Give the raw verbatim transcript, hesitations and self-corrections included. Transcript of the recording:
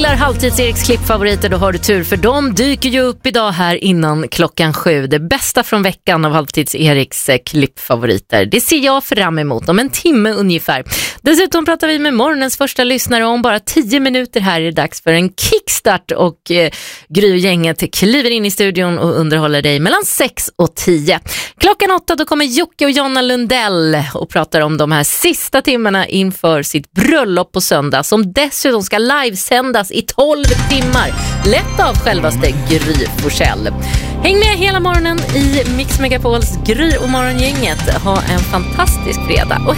gillar Halvtids-Eriks klippfavoriter, då har du tur, för de dyker ju upp idag här innan klockan sju. Det bästa från veckan av Halvtids-Eriks klippfavoriter. Det ser jag fram emot om en timme ungefär. Dessutom pratar vi med morgonens första lyssnare om bara tio minuter. Här är det dags för en kickstart och eh, Gry-gänget kliver in i studion och underhåller dig mellan sex och tio. Klockan åtta då kommer Jocke och Jonna Lundell och pratar om de här sista timmarna inför sitt bröllop på söndag, som dessutom ska livesändas i tolv timmar. Lätt av självaste Gry Forssell. Häng med hela morgonen i Mix Megapols Gry och morgongänget. Ha en fantastisk fredag och